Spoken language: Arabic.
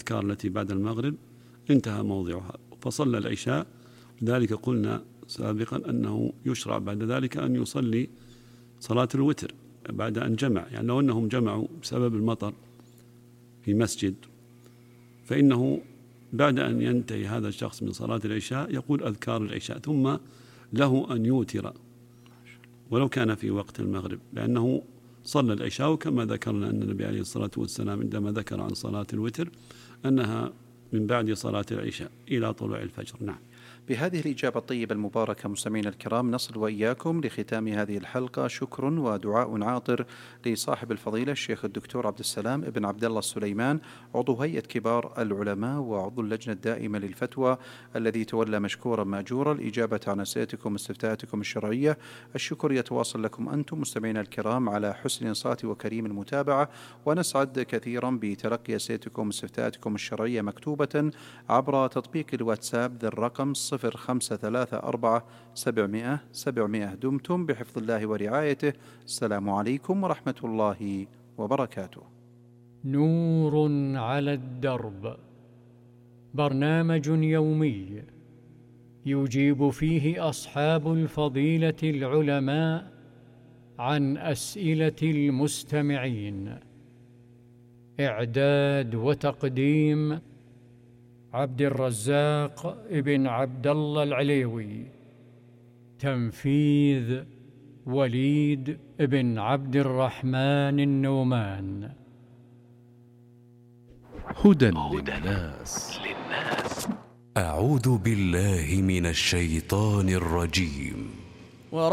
الأذكار التي بعد المغرب انتهى موضعها، فصلى العشاء. لذلك قلنا سابقا أنه يشرع بعد ذلك أن يصلي صلاة الوتر بعد أن جمع، يعني لو أنهم جمعوا بسبب المطر في مسجد، فإنه بعد أن ينتهي هذا الشخص من صلاة العشاء يقول أذكار العشاء، ثم له أن يوتر ولو كان في وقت المغرب، لأنه صلى العشاء. كما ذكرنا أن النبي عليه الصلاة والسلام عندما ذكر عن صلاة الوتر أنها من بعد صلاة العشاء إلى طلوع الفجر. نعم. بهذه الإجابة الطيبة المباركة مستمعينا الكرام نصل وإياكم لختام هذه الحلقة. شكر ودعاء عاطر لصاحب الفضيلة الشيخ الدكتور عبد السلام بن عبد الله السليمان، عضو هيئة كبار العلماء وعضو اللجنة الدائمة للفتوى، الذي تولى مشكورا مأجورا الإجابة عن أسئلتكم واستفتاءاتكم الشرعية. الشكر يتواصل لكم أنتم مستمعينا الكرام على حسن إنصات وكريم المتابعة، ونسعد كثيرا بتلقي أسئلتكم واستفتاءاتكم الشرعية مكتوبة عبر تطبيق الواتساب ذي الرقم 0534 دمتم بحفظ الله ورعايته. السلام عليكم ورحمة الله وبركاته. نور على الدرب، برنامج يومي يجيب فيه أصحاب الفضيلة العلماء عن أسئلة المستمعين. إعداد وتقديم عبد الرزاق ابن عبد الله العليوي. تنفيذ وليد ابن عبد الرحمن النومان. هدى للناس. أعوذ بالله من الشيطان الرجيم.